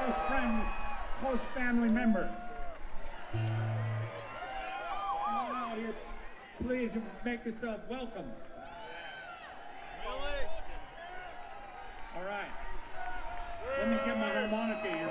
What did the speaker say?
close friend, close family member. Come on out here. Please make yourself welcome. All right. Let me get my harmonica here.